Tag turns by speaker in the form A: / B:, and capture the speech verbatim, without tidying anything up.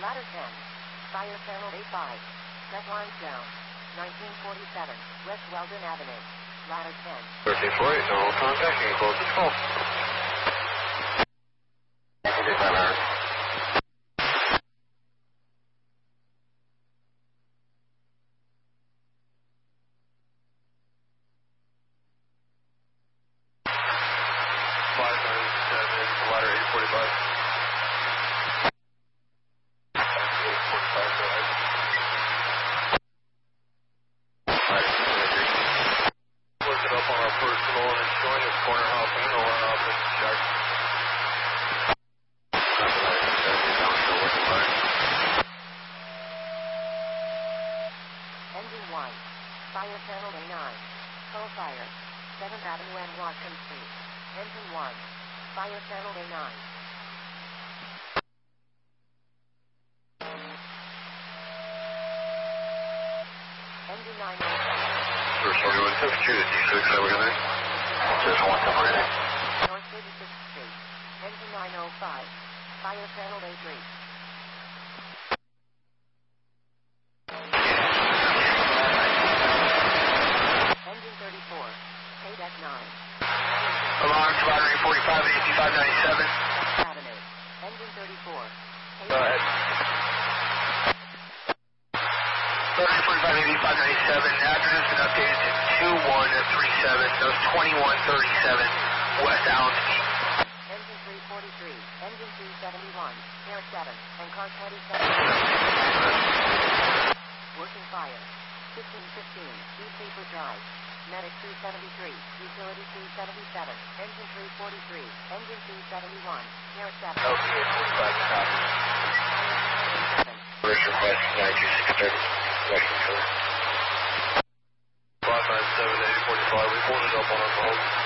A: Ladder ten. Fire channel A five. Set lines down. nineteen forty-seven, West Weldon Avenue. Ladder ten.
B: thirteen forty, no contact, you can close this call. fifty-five hours. five nine seven, ladder eight forty-five. eight forty-five, go ahead. Look it up on our personal and join this corner house and go on up and check.
A: Engine one. Fire channel A nine. Full fire. seventh Avenue and Washington Street. Engine one. Fire channel A nine. Engine nine oh seven.
B: First forty-one, seventy-two to D six, how we gonna? Just one time we're gonna.
A: North thirty-sixth Street. Engine nine oh five. Fire channel A three. Engine thirty-four. K-Deck nine.
B: Alarm, ladder eight forty-five, eighty-five ninety-seven.
A: Avenue. Engine thirty-four.
B: Go ahead. Ladder eight forty-five, eighty-five ninety-seven. Address has been updated to two one three seven. That was twenty-one thirty-seven West Allen Street.
A: Engine three forty-three. Engine two seventy-one. Air seven. And car twenty-seven. Working fire. fifteen fifteen. East Paper Drive. Medic two seventy-three. Utility two seventy-seven. Engine three forty-three. Engine two seventy-one. Air seven.
B: Okay, forty-five, copy. Where's your request? nine two six thirty. Washington. five nine seven, eight forty-five. We pulled it up on our phone.